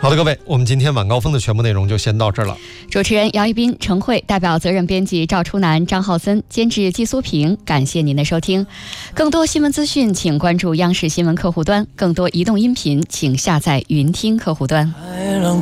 好的，各位，我们今天晚高峰的全部内容就先到这儿了。 主持人姚一斌、程慧，代表责任编辑赵初南、张浩森，监制季苏平，感谢您的收听。更多新闻资讯，请关注央视新闻客户端；更多移动音频，请下载云听客户端。